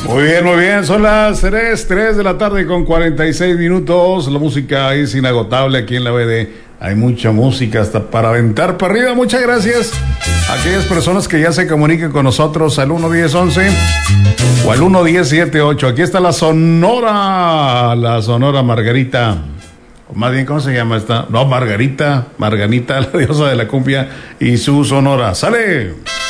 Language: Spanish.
Muy bien, son las 3 de la tarde con 46 minutos. La música es inagotable aquí en la BD. Hay mucha música hasta para aventar para arriba. Muchas gracias a aquellas personas que ya se comunican con nosotros al 11011 o al 11078. Aquí está la Sonora Margarita. O más bien, ¿cómo se llama esta? No, Margarita, la diosa de la cumbia y su Sonora. ¡Sale!